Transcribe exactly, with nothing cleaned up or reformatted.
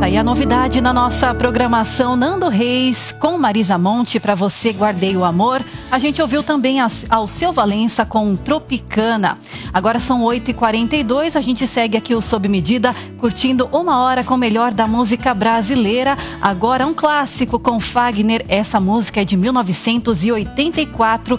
Tá aí a novidade na nossa programação, Nando Reis com Marisa Monte, Pra Você Guardei o Amor. A gente ouviu também Alceu Valença com Tropicana. Agora são oito e quarenta e dois, a gente segue aqui o Sob Medida, curtindo uma hora com o melhor da música brasileira. Agora um clássico com Fagner, essa música é de mil novecentos e oitenta e quatro,